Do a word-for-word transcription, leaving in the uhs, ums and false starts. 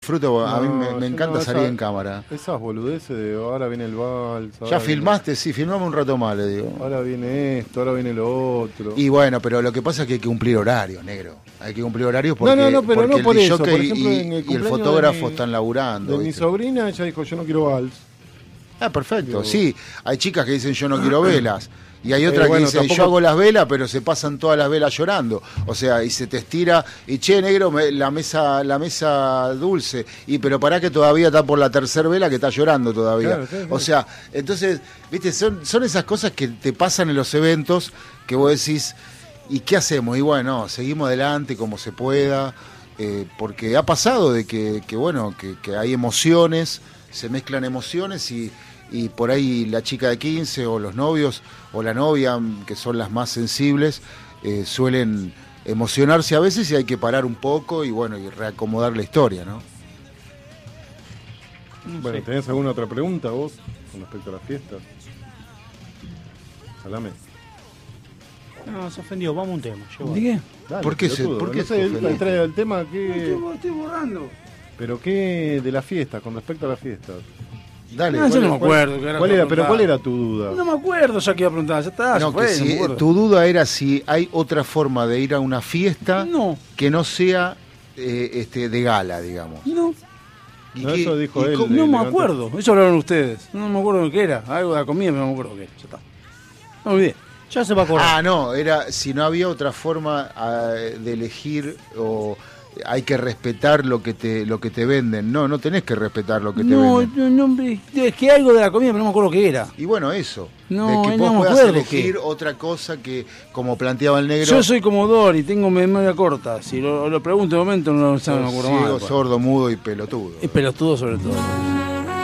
disfruto, a mí No, me, me yo encanta no, salir esa- en cámara. Esas boludeces de ahora viene el vals. ahora ¿Ya viene- filmaste? Sí, filmame un rato más, le digo. Ahora viene esto, ahora viene lo otro. Y bueno, pero lo que pasa es que hay que cumplir horarios, negro. Hay que cumplir horarios porque, no, no, no, pero porque no por el eso. disjockey Por ejemplo, y, en el y el cumpleaños fotógrafo de mi- están laburando. De mi ¿viste? sobrina, ella dijo, yo no quiero vals. Ah, perfecto. Digo- Sí, hay chicas que dicen yo no quiero velas. Y hay otras Eh, bueno, que dicen tampoco- yo hago las velas, pero se pasan todas las velas llorando. O sea, y se te estira, y che, negro, me- la mesa la mesa dulce. Y pero pará que todavía está por la tercera vela que está llorando todavía. Claro, sí, sí. O sea, entonces, viste, son, son esas cosas que te pasan en los eventos que vos decís, ¿y qué hacemos? Y bueno, seguimos adelante como se pueda. Eh, porque ha pasado de que, que bueno, que, que hay emociones, se mezclan emociones y, y por ahí la chica de quince o los novios o la novia, que son las más sensibles, eh, suelen emocionarse a veces y hay que parar un poco y bueno, y reacomodar la historia, ¿no? Bueno, Sí. ¿tenés alguna otra pregunta vos con respecto a la fiesta? Salame. No, se ofendió, vamos a un tema. Yo ¿De qué? Dale, ¿Por qué se- pelotudo. por qué No sé, se él ofende? trae el tema que... Estoy, estoy borrando. ¿Pero qué de la fiesta, con respecto a la fiesta? Dale. No, yo ¿cuál no me es- acuerdo. ¿qué ¿Cuál que era, iba a pero cuál preguntar? era tu duda? No me acuerdo ya que iba a preguntar. Ya está, No, ya fue, que no si- me acuerdo. tu duda era si hay otra forma de ir a una fiesta No, que no sea eh, este, de gala, digamos. no, ¿Y No, qué- eso dijo y él. cómo- no me levanta- acuerdo. Eso hablaron ustedes. No me acuerdo qué era. Algo de la comida, pero no me acuerdo qué era. Ya está. No me olvidé. Ya se va a acordar. Ah, no, era si no había otra forma ah, de elegir o hay que respetar lo que te lo que te venden. No, no tenés que respetar lo que te No, venden. no, no, es que algo de la comida, pero no me acuerdo qué era. Y bueno, eso, No, de que no vos me puedas acuerdo elegir qué. otra cosa que, como planteaba el negro, Yo soy como Dory, tengo memoria corta. Si lo, lo pregunto de momento, no, no me acuerdo ciego, más. sordo, mudo y pelotudo. Y pelotudo sobre todo.